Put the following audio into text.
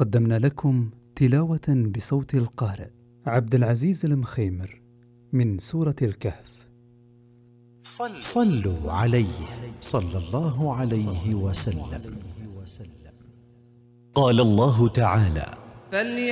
قدمنا لكم تلاوة بصوت القارئ عبد العزيز المخيمر من سورة الكهف. صلوا عليه صلى الله عليه وسلم. قال الله تعالى: